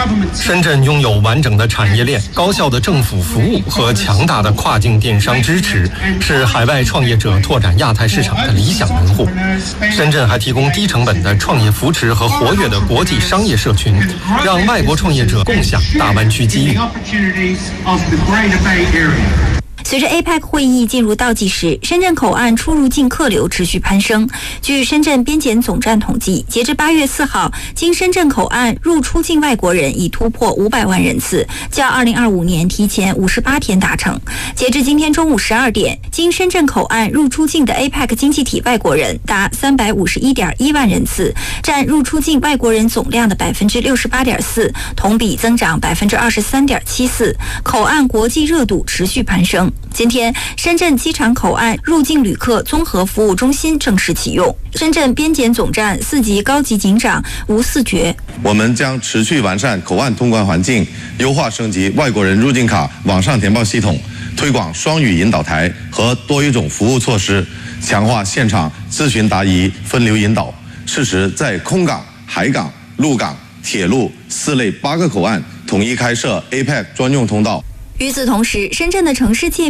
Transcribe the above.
深圳拥有完整的产业链、高效的政府服务和强大的跨境电商支持，是海外创业者拓展亚太市场的理想门户。深圳还提供低成本的创业扶持和活跃的国际商业社群，让外国创业者共享大湾区机遇。 随着 APEC 会议进入倒计时，深圳口岸出入境客流持续攀升。据深圳边检总站统计，截至8月4号，经深圳口岸入出境外国人已突破500万人次，较2025年提前58天达成。截至今天中午12点，经深圳口岸入出境的 APEC 经济体外国人达351.1万人次，占入出境外国人总量的68.4%，同比增长23.74%。口岸国际热度持续攀升。今天，深圳机场口岸入境旅客综合服务中心正式启用。深圳边检总站4级高级警长吴四觉： 我们将持续完善口岸通关环境，优化升级外国人入境卡网上填报系统，推广双语引导台和多语种服务措施，强化现场咨询答疑分流引导，适时在空港、海港、陆港、铁路4类8个口岸统一开设 APEC 专用通道。 与此同时，深圳的城市界